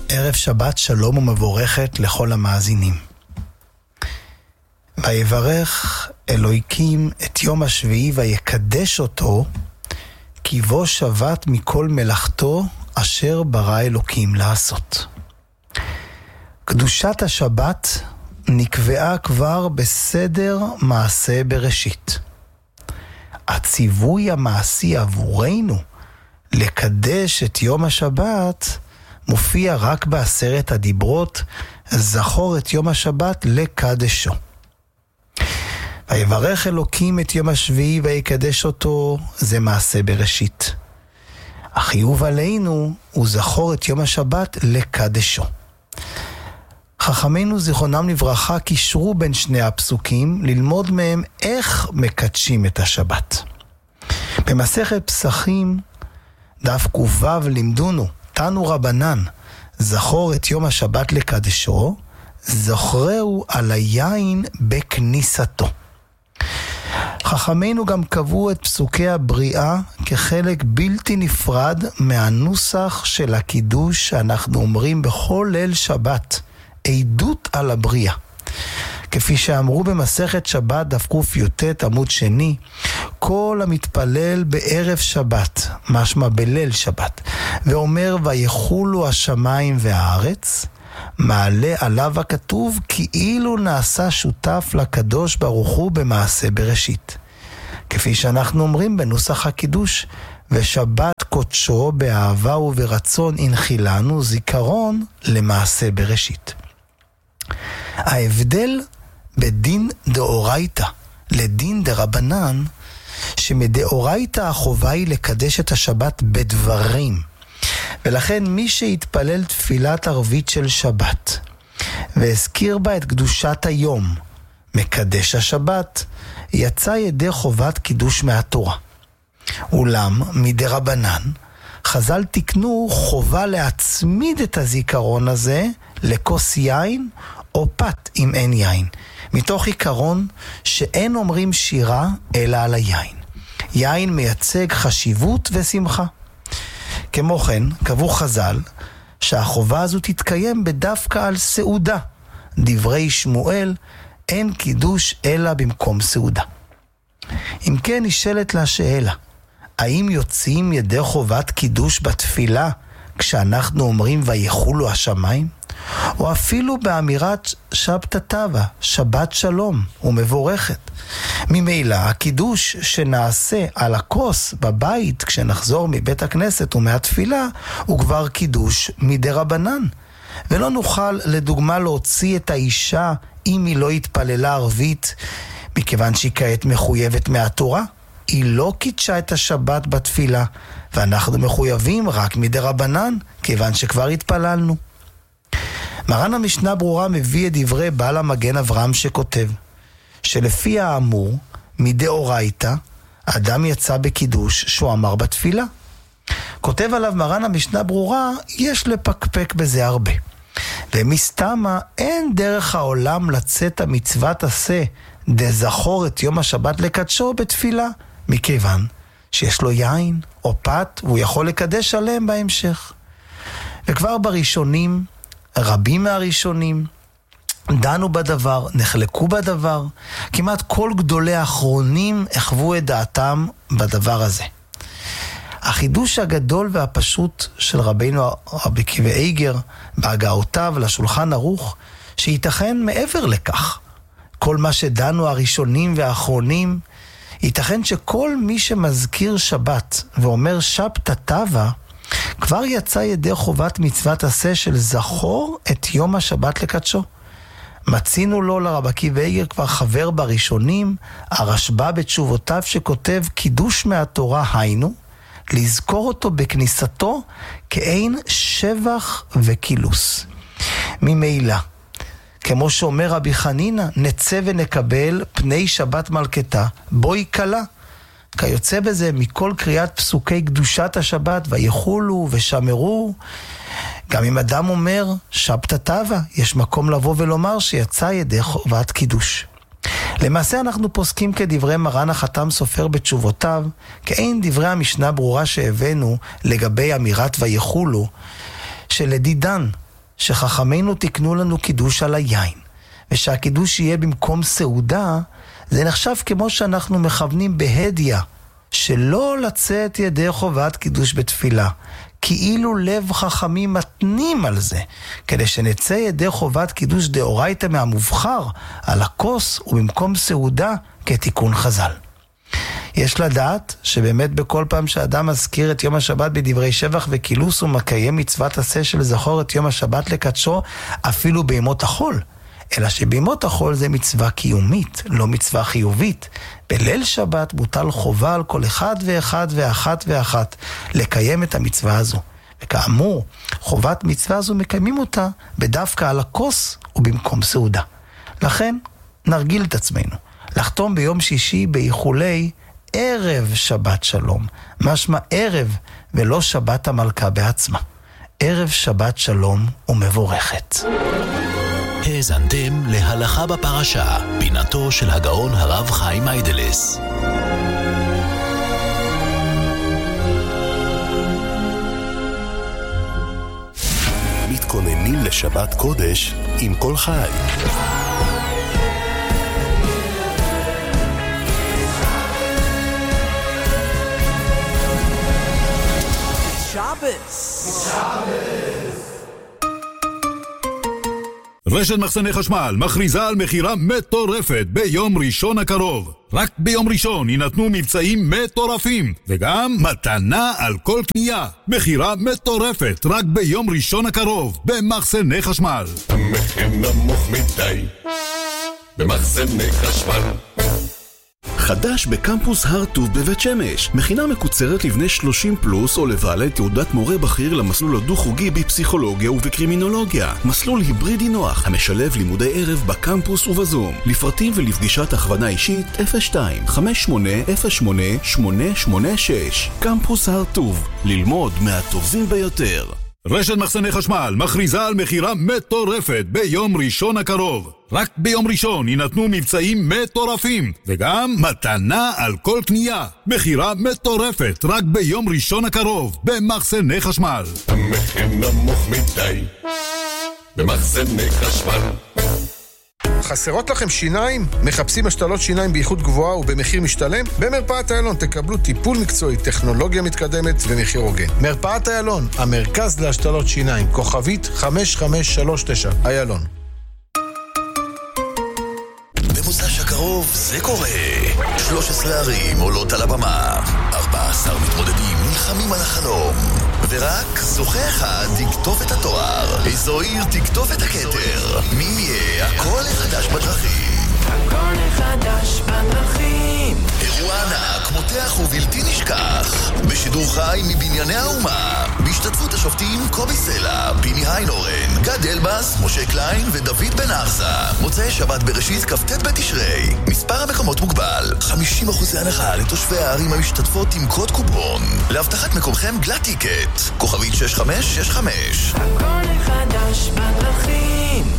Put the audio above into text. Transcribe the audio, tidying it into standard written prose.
ערב שבת שלום ומבורכת לכל המאזינים. ויברך אלוהיקים את יום השביעי ויקדש אותו, כי בו שבת מכל מלאכתו אשר ברא אלוקים לעשות. קדושת השבת נקבעה כבר בסדר מעשה בראשית. הציווי המעשי עבורנו לקדש את יום השבת מופיע רק בעשרת הדיברות, זכור את יום השבת לקדשו. ויברך אלוקים את יום השביעי ויקדש אותו, זה מעשה בראשית. החיוב עלינו הוא זכור את יום השבת לקדשו. חכמינו זיכרונם לברכה קישרו בין שני הפסוקים ללמוד מהם איך מקדשים את השבת. במסכת פסחים דף ק"ו לימדונו, תנו רבנן, זכור את יום השבת לקדשו, זוכרהו על היין בכניסתו. חכמינו גם קבעו את פסוקי הבריאה כחלק בלתי נפרד מהנוסח של הקידוש שאנחנו אומרים בכל ליל שבת, עדות על הבריאה. כפי שאמרו במסכת שבת דף ק"ט עמוד שני, כל המתפלל בערב שבת, משמע בליל שבת, ואומר ויחולו השמיים והארץ, מעלה עליו הכתוב כאילו נעשה שותף לקדוש ברוך הוא במעשה בראשית. כפי שאנחנו אומרים בנוסח הקידוש, ושבת קודשו באהבה וברצון הנחילנו, זיכרון למעשה בראשית. ההבדל בדין דאורייתא לדין דרבנן, שמדאורייתא החובה היא לקדש את השבת בדברים, ולכן מי שהתפלל תפילת ערבית של שבת והזכיר בה את קדושת היום, מקדש השבת, יצא ידי חובת קידוש מהתורה. אולם מדרבנן חז"ל תקנו חובה להצמיד את הזיכרון הזה לכוס יין או פת אם אין יין, מתוך עיקרון שאין אומרים שירה אלא על היין. יין מייצג חשיבות ושמחה. כמו כן, קבעו חז"ל שהחובה הזו תתקיים בדווקא על סעודה. דברי שמואל, אין קידוש אלא במקום סעודה. אם כן נשאלת לה שאלה, האם יוצאים ידי חובת קידוש בתפילה כשאנחנו אומרים ויחולו השמיים? או אפילו באמירת שבתתווה, שבת שלום ומבורכת. ממילא הקידוש שנעשה על הכוס בבית כשנחזור מבית הכנסת ומהתפילה הוא כבר קידוש מדרבנן. ולא נוכל לדוגמה להוציא את האישה אם היא לא התפללה ערבית, מכיוון שהיא כעת מחויבת מהתורה. היא לא קידשה את השבת בתפילה, ואנחנו מחויבים רק מדרבנן, כיוון שכבר התפללנו. מרן המשנה ברורה מביא את דברי בעל המגן אברהם שכותב, שלפי האמור, מדאורייתא, אדם יצא בקידוש שהוא אמר בתפילה. כותב עליו מרן המשנה ברורה, יש לפקפק בזה הרבה. ומסתמה אין דרך העולם לצאת המצוות עשה, דזכור את יום השבת לקדשו בתפילה, מכיוון שיש לו יין או פת, והוא יכול לקדש עליהם בהמשך. וכבר בראשונים, רבים מהראשונים דנו בדבר, נחלקו בדבר, כמעט כל גדולי האחרונים החוו את דעתם בדבר הזה. החידוש הגדול והפשוט של רבינו רבי עקיבא איגר בהגעותיו לשולחן ערוך, שייתכן מעבר לכך. כל מה שדנו הראשונים והאחרונים, ייתכן שכל מי שמזכיר שבת ואומר שבתתווה, כבר יצא ידי חובת מצוות עשה של זכור את יום השבת לקדשו. מצינו לו לרבי עקיבא איגר כבר חבר בראשונים, הרשב"א בתשובותיו שכותב קידוש מהתורה היינו, לזכור אותו בכניסתו כאין שבח וקילוס. ממילא, כמו שאומר רבי חנינא, נצא ונקבל פני שבת מלכתה, בואי קלה. כיוצא בזה מכל קריאת פסוקי קדושת השבת, ויחולו ושמרו. גם אם אדם אומר שבתתווה, יש מקום לבוא ולומר שיצא ידי חובת קידוש. למעשה אנחנו פוסקים כדברי מרן החתם סופר בתשובותיו, כאין דברי המשנה ברורה שהבאנו לגבי אמירת ויחולו, שלדידן שחכמינו תקנו לנו קידוש על היין, ושהקידוש יהיה במקום סעודה, זה נחשב כמו שאנחנו מכוונים בהדיה, שלא לצאת ידי חובת קידוש בתפילה, כאילו לב חכמים מתנים על זה, כדי שנצא ידי חובת קידוש דאורייתא מהמובחר על הכוס ובמקום סעודה כתיקון חז"ל. יש לדעת שבאמת בכל פעם שאדם מזכיר את יום השבת בדברי שבח וקילוס הוא מקיים מצוות עשה של זכור את יום השבת לקדשו אפילו בימות החול, אלא שבימות החול זה מצווה קיומית, לא מצווה חיובית. בליל שבת מוטל חובה על כל אחד ואחד ואחת ואחת לקיים את המצווה הזו. וכאמור, חובת מצווה הזו מקיימים אותה בדווקא על הכוס ובמקום סעודה. לכן נרגיל את עצמנו לחתום ביום שישי באיחולי ערב שבת שלום, משמע ערב ולא שבת המלכה בעצמה. ערב שבת שלום ומבורכת. האזנתם להלכה בפרשה, פינתו של הגאון הרב חיים איידלס. מתכוננים לשבת קודש עם כל חי. רשת מחסני חשמל מכריזה על מחירה מטורפת ביום ראשון הקרוב. רק ביום ראשון יינתנו מבצעים מטורפים וגם מתנה על כל קנייה. מחירה מטורפת רק ביום ראשון הקרוב במחסני חשמל. המחיר נמוך מדי במחסני חשמל. חדש בקמפוס הר טוב בבית שמש, מכינה מקוצרת לבני 30 פלוס או לבעלי תעודת מורה בכיר למסלול הדו-חוגי בפסיכולוגיה ובקרימינולוגיה. מסלול היברידי נוח המשלב לימודי ערב בקמפוס ובזום. לפרטים ולפגישת הכוונה אישית 02-5808-886. קמפוס הר טוב, ללמוד מהטובים ביותר. רשת מחסני חשמל מכריזה על מחירה מטורפת ביום ראשון הקרוב. רק ביום ראשון יינתנו מבצעים מטורפים וגם מתנה על כל קנייה. מחירה מטורפת רק ביום ראשון הקרוב במחסני חשמל. המחיר נמוך מדי במחסני חשמל. חסרות לכם שיניים? מחפשים השתלות שיניים באיכות גבוהה ובמחיר משתלם? במרפאת איילון תקבלו טיפול מקצועי, טכנולוגיה מתקדמת ומחיר הוגן. מרפאת איילון, המרכז להשתלות שיניים, כוכבית 5539, איילון. במוצ"ש הקרוב זה קורה. 13 ערים עולות על הבמה, 14 מתמודדים נלחמים על החלום, ורק זוכה אחד תכתוב את התואר. איזו עיר תכתוב את הכתר? מי יהיה הקול החדש בדרכים? הקול החדש בדרכים. אירוע ענק, מותח ובלתי נשכח, בשידור חי מבנייני האומה, בהשתתפות השופטים קובי סלע, פיני היינורן, גד אלבס, משה קליין ודוד בן ארסה. מוצאי שבת בראשית כ"ט בתשרי. מספר המקומות מוגבל, 50% הנחה לתושבי הערים המשתתפות עם קוד קופון. להבטחת מקומכם גלאט טיקט, כוכבית 6565. הקול החדש בדרכים.